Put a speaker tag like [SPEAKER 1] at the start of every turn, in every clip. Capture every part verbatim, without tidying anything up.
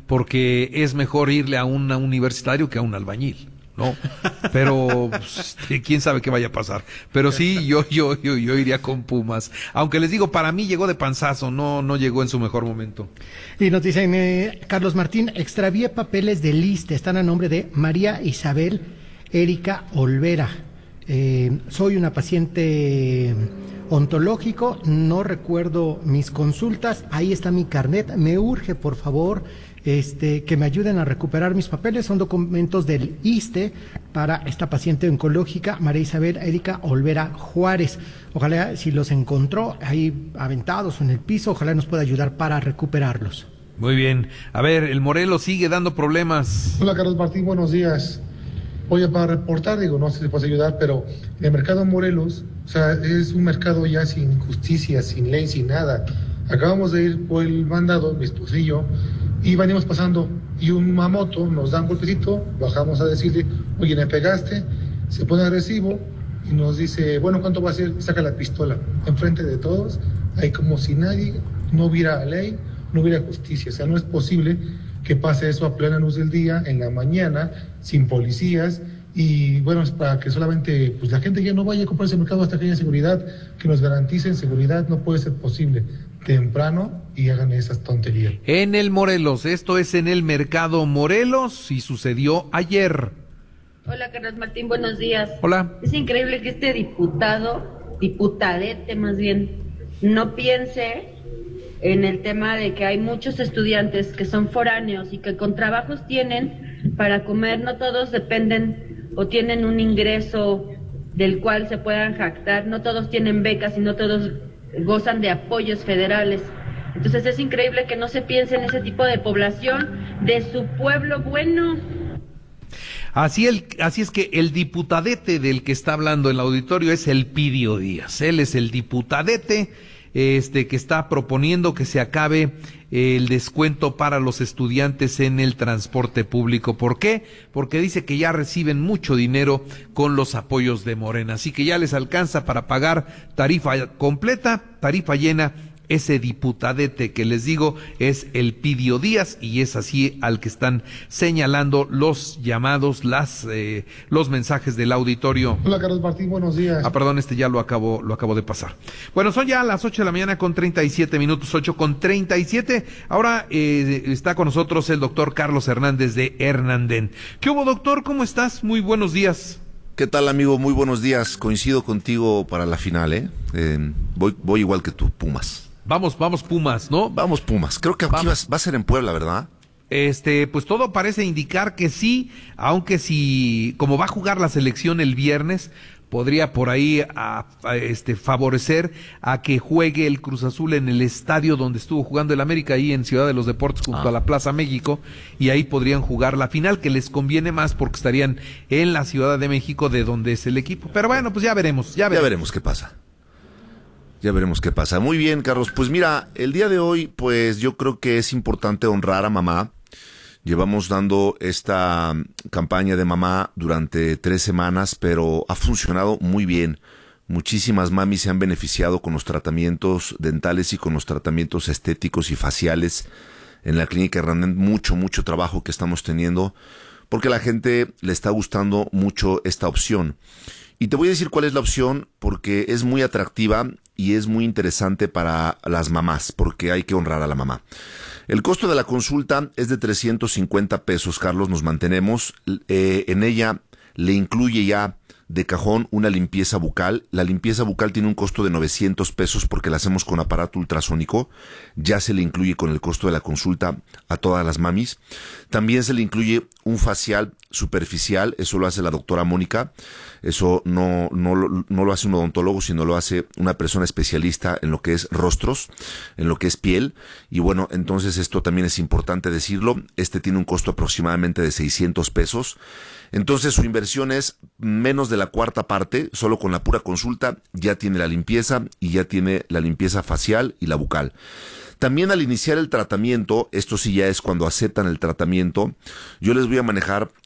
[SPEAKER 1] porque es mejor irle a un universitario que a un albañil, ¿no? Pero pues, quién sabe qué vaya a pasar. Pero sí, yo, yo, yo, yo iría con Pumas. Aunque les digo, para mí llegó de panzazo, no, no llegó en su mejor momento.
[SPEAKER 2] Y nos dicen, eh, Carlos Martín, extravié papeles del ISSSTE, están a nombre de María Isabel Erika Olvera. Eh, soy una paciente ontológico, no recuerdo mis consultas, ahí está mi carnet, me urge por favor este, que me ayuden a recuperar mis papeles, son documentos del ISSSTE para esta paciente oncológica, María Isabel Erika Olvera Juárez. Ojalá si los encontró ahí aventados o en el piso, ojalá nos pueda ayudar para recuperarlos.
[SPEAKER 1] Muy bien, a ver, el Morelos sigue dando problemas.
[SPEAKER 3] Hola Carlos Martín, buenos días. Oye, para reportar, digo, no sé si puedes ayudar, pero el mercado Morelos, o sea, es un mercado ya sin justicia, sin ley, sin nada. Acabamos de ir por el mandado, mi esposo y yo, y venimos pasando, y una moto nos da un golpecito, bajamos a decirle, oye, me pegaste, se pone agresivo, y nos dice, bueno, ¿cuánto va a ser? Saca la pistola, enfrente de todos, ahí como si nadie, no hubiera ley, no hubiera justicia, o sea, no es posible que pase eso a plena luz del día, en la mañana, sin policías, y bueno, es para que solamente pues la gente ya no vaya a comprar ese mercado hasta que haya seguridad, que nos garanticen seguridad, no puede ser posible temprano y hagan esas tonterías.
[SPEAKER 1] En el Morelos, esto es en el mercado Morelos y sucedió ayer.
[SPEAKER 4] Hola Carlos Martín, buenos días.
[SPEAKER 1] Hola.
[SPEAKER 4] Es increíble que este diputado, diputadete más bien, no piense en el tema de que hay muchos estudiantes que son foráneos y que con trabajos tienen para comer, no todos dependen o tienen un ingreso del cual se puedan jactar, no todos tienen becas y no todos gozan de apoyos federales. Entonces es increíble que no se piense en ese tipo de población de su pueblo bueno.
[SPEAKER 1] Así, el, así es que el diputadete del que está hablando el auditorio es Elpidio Díaz, él es el diputadete Este, que está proponiendo que se acabe el descuento para los estudiantes en el transporte público. ¿Por qué? Porque dice que ya reciben mucho dinero con los apoyos de Morena, así que ya les alcanza para pagar tarifa completa, tarifa llena. Ese diputadete que les digo es Elpidio Díaz y es así al que están señalando los llamados, las eh, los mensajes del auditorio.
[SPEAKER 3] Hola Carlos Martín, buenos días.
[SPEAKER 1] Ah, perdón, este ya lo acabo, lo acabo de pasar. Bueno, son ya las ocho de la mañana con treinta y siete minutos, ocho con treinta y siete. Ahora eh, está con nosotros el doctor Carlos Hernández de Hernanden. ¿Qué hubo, doctor? ¿Cómo estás? Muy buenos días.
[SPEAKER 5] ¿Qué tal, amigo? Muy buenos días. Coincido contigo para la final, ¿eh? eh voy, voy igual que tú, Pumas.
[SPEAKER 1] Vamos, vamos Pumas, ¿no?
[SPEAKER 5] Vamos Pumas. Creo que aquí va, va a ser en Puebla, ¿verdad?
[SPEAKER 1] Este, pues todo parece indicar que sí, aunque si, como va a jugar la selección el viernes, podría por ahí a, a, este, favorecer a que juegue el Cruz Azul en el estadio donde estuvo jugando el América, ahí en Ciudad de los Deportes, junto ah. a la Plaza México, y ahí podrían jugar la final, que les conviene más porque estarían en la Ciudad de México, de donde es el equipo. Pero bueno, pues ya veremos, ya veremos.
[SPEAKER 5] Ya veremos qué pasa. Ya veremos qué pasa. Muy bien, Carlos. Pues mira, el día de hoy, pues yo creo que es importante honrar a mamá. Llevamos dando esta campaña de mamá durante tres semanas, pero ha funcionado muy bien. Muchísimas mamis se han beneficiado con los tratamientos dentales y con los tratamientos estéticos y faciales en la Clínica Hernanden. Mucho, mucho trabajo que estamos teniendo, porque a la gente le está gustando mucho esta opción. Y te voy a decir cuál es la opción, porque es muy atractiva y es muy interesante para las mamás, porque hay que honrar a la mamá. El costo de la consulta es de trescientos cincuenta pesos, Carlos, nos mantenemos. Eh, en ella le incluye ya de cajón una limpieza bucal. La limpieza bucal tiene un costo de novecientos pesos porque la hacemos con aparato ultrasónico. Ya se le incluye con el costo de la consulta a todas las mamis. También se le incluye un facial superficial, eso lo hace la doctora Mónica. Eso no, no, no lo hace un odontólogo, sino lo hace una persona especialista en lo que es rostros, en lo que es piel. Y bueno, entonces esto también es importante decirlo. Este tiene un costo aproximadamente de seiscientos pesos. Entonces su inversión es menos de la cuarta parte, solo con la pura consulta ya tiene la limpieza y ya tiene la limpieza facial y la bucal. También al iniciar el tratamiento, esto sí ya es cuando aceptan el tratamiento, yo les voy a manejar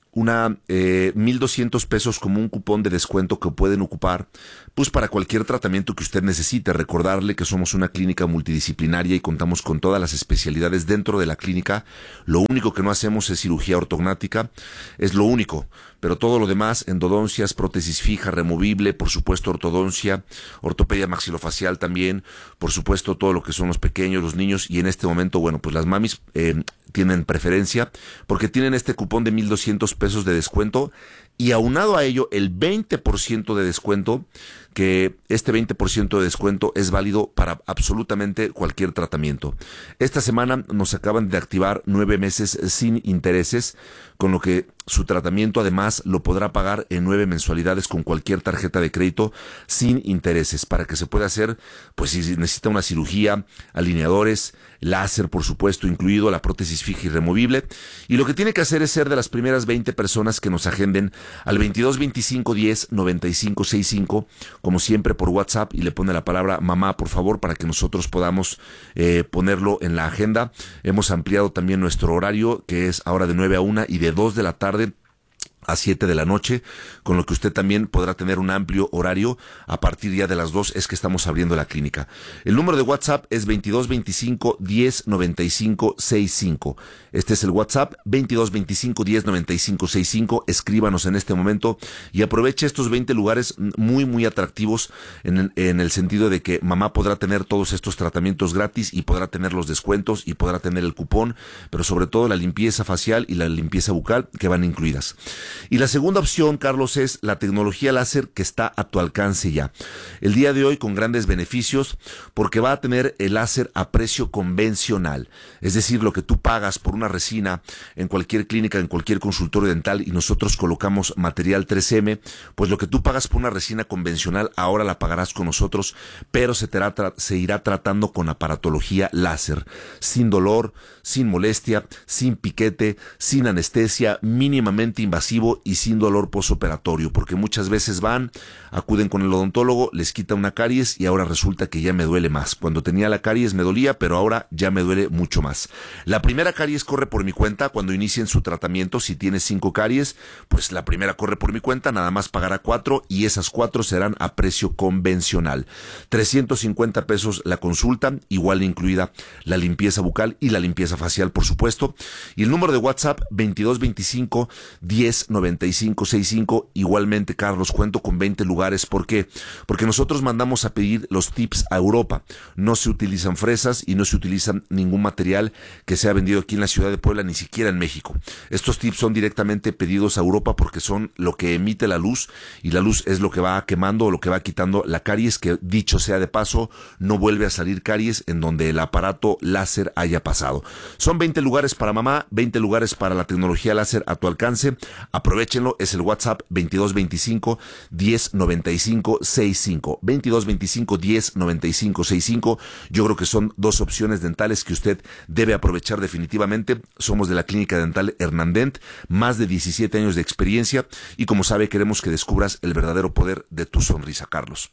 [SPEAKER 5] una eh, mil doscientos pesos como un cupón de descuento que pueden ocupar pues para cualquier tratamiento que usted necesite. Recordarle que somos una clínica multidisciplinaria y contamos con todas las especialidades dentro de la clínica. Lo único que no hacemos es cirugía ortognática, es lo único, pero todo lo demás, endodoncias, prótesis fija, removible, por supuesto ortodoncia, ortopedia maxilofacial también, por supuesto todo lo que son los pequeños, los niños, y en este momento, bueno, pues las mamis eh, tienen preferencia porque tienen este cupón de mil doscientos pesos de descuento, y aunado a ello el veinte por ciento de descuento, que este veinte por ciento de descuento es válido para absolutamente cualquier tratamiento. Esta semana nos acaban de activar nueve meses sin intereses, con lo que su tratamiento además lo podrá pagar en nueve mensualidades con cualquier tarjeta de crédito sin intereses, para que se pueda hacer, pues si necesita una cirugía, alineadores, láser por supuesto incluido, la prótesis fija y removible. Y lo que tiene que hacer es ser de las primeras veinte personas que nos agenden al veintidós veinticinco diez noventa y cinco sesenta y cinco, como siempre por WhatsApp, y le pone la palabra mamá por favor para que nosotros podamos eh, ponerlo en la agenda. Hemos ampliado también nuestro horario, que es ahora de nueve a una y de dos de la tarde a siete de la noche, con lo que usted también podrá tener un amplio horario. A partir ya de las dos es que estamos abriendo la clínica. El número de WhatsApp es veintidós veinticinco diez noventa y cinco sesenta y cinco. Este es el WhatsApp, veintidós veinticinco diez noventa y cinco sesenta y cinco. Escríbanos en este momento y aproveche estos veinte lugares muy muy atractivos en, en el sentido de que mamá podrá tener todos estos tratamientos gratis y podrá tener los descuentos y podrá tener el cupón, pero sobre todo la limpieza facial y la limpieza bucal que van incluidas. Y la segunda opción, Carlos, es la tecnología láser, que está a tu alcance ya. El día de hoy con grandes beneficios, porque va a tener el láser a precio convencional. Es decir, lo que tú pagas por una resina en cualquier clínica, en cualquier consultorio dental, y nosotros colocamos material tres eme, pues lo que tú pagas por una resina convencional ahora la pagarás con nosotros, pero se, te tra- se irá tratando con aparatología láser, sin dolor, sin molestia, sin piquete, sin anestesia, mínimamente invasivo y sin dolor posoperatorio, porque muchas veces van, acuden con el odontólogo, les quita una caries y ahora resulta que ya me duele más. Cuando tenía la caries me dolía, pero ahora ya me duele mucho más. La primera caries corre por mi cuenta cuando inicien su tratamiento. Si tienes cinco caries, pues la primera corre por mi cuenta, nada más pagará cuatro y esas cuatro serán a precio convencional. trescientos cincuenta pesos la consulta, igual incluida la limpieza bucal y la limpieza facial, por supuesto. Y el número de WhatsApp, veintidós veinticinco diez noventa y cinco sesenta y cinco. Igualmente, Carlos, cuento con veinte lugares. ¿Por qué? Porque nosotros mandamos a pedir los tips a Europa. No se utilizan fresas y no se utilizan ningún material que sea vendido aquí en la ciudad de Puebla, ni siquiera en México. Estos tips son directamente pedidos a Europa porque son lo que emite la luz, y la luz es lo que va quemando o lo que va quitando la caries, que dicho sea de paso, no vuelve a salir caries en donde el aparato láser haya pasado. Son veinte lugares para mamá, veinte lugares para la tecnología láser a tu alcance. Aprovechenlo, es el WhatsApp veintidós veinticinco diez noventa y cinco sesenta y cinco. veintidós veinticinco diez noventa y cinco sesenta y cinco. Yo creo que son dos opciones dentales que usted debe aprovechar definitivamente. Somos de la Clínica Dental Hernandent, más de diecisiete años de experiencia, y como sabe, queremos que descubras el verdadero poder de tu sonrisa, Carlos.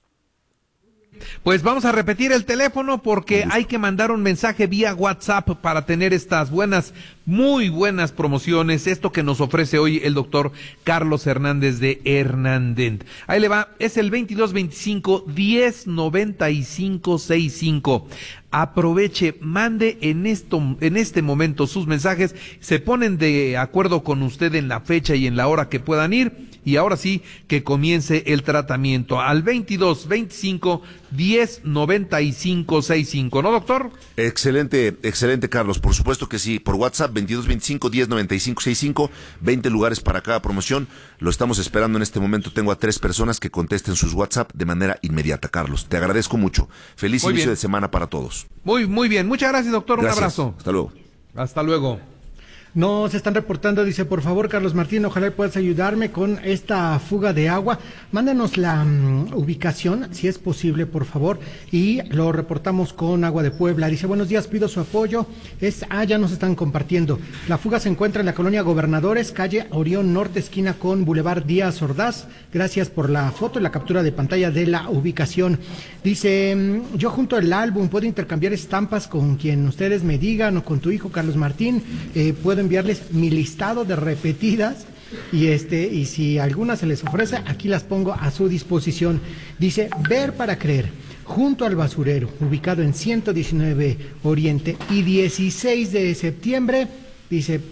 [SPEAKER 1] Pues vamos a repetir el teléfono porque hay que mandar un mensaje vía WhatsApp para tener estas buenas, muy buenas promociones, esto que nos ofrece hoy el doctor Carlos Hernández de Hernandent. Ahí le va, es el veintidós veinticinco diez noventa y cinco sesenta y cinco. Aproveche, mande en esto, en este momento sus mensajes, se ponen de acuerdo con usted en la fecha y en la hora que puedan ir, y ahora sí que comience el tratamiento al veintidós veinticinco diez noventa y cinco sesenta y cinco, ¿no, doctor?
[SPEAKER 5] Excelente, excelente, Carlos, por supuesto que sí. Por WhatsApp veintidós veinticinco diez noventa y cinco sesenta y cinco, veinte lugares para cada promoción. Lo estamos esperando en este momento. Tengo a tres personas que contesten sus WhatsApp de manera inmediata, Carlos. Te agradezco mucho. Feliz
[SPEAKER 1] Muy
[SPEAKER 5] inicio
[SPEAKER 1] bien.
[SPEAKER 5] de semana para todos.
[SPEAKER 1] Muy, muy bien. Muchas gracias, doctor.
[SPEAKER 5] Gracias.
[SPEAKER 1] Un abrazo.
[SPEAKER 5] Hasta luego.
[SPEAKER 1] Hasta luego.
[SPEAKER 2] Nos están reportando, dice, por favor, Carlos Martín, ojalá puedas ayudarme con esta fuga de agua. Mándanos la um, ubicación, si es posible, por favor, y lo reportamos con Agua de Puebla. Dice, buenos días, pido su apoyo. Es, ah, ya nos están compartiendo. La fuga se encuentra en la colonia Gobernadores, calle Orión Norte, esquina con Boulevard Díaz Ordaz. Gracias por la foto y la captura de pantalla de la ubicación. Dice, yo junto al álbum puedo intercambiar estampas con quien ustedes me digan, o con tu hijo Carlos Martín. Eh, puedo enviarles mi listado de repetidas Y este, y si alguna se les ofrece, aquí las pongo a su disposición. Dice, ver para creer, junto al basurero, ubicado en ciento diecinueve Oriente y dieciséis de septiembre, dice,